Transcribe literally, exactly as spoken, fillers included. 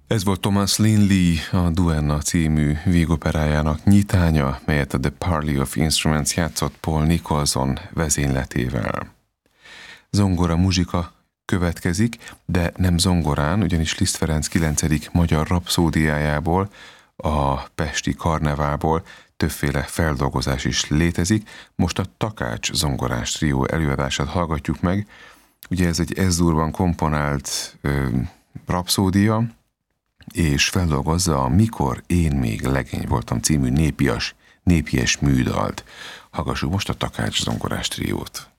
Ez volt Thomas Linley, a Duenna című vígoperájának nyitánya, melyet a The Parley of Instruments játszott Paul Nicholson vezényletével. Zongora muzsika következik, de nem zongorán, ugyanis Liszt Ferenc kilencedik magyar rapszódiájából, a pesti karneválból többféle feldolgozás is létezik. Most a Takács zongorás trió előadását hallgatjuk meg. Ugye ez egy es-durban komponált ö, rapszódia, és feldolgozza a Mikor én még legény voltam című népias, népies műdalt. Hallgassuk most a Takács zongorás triót.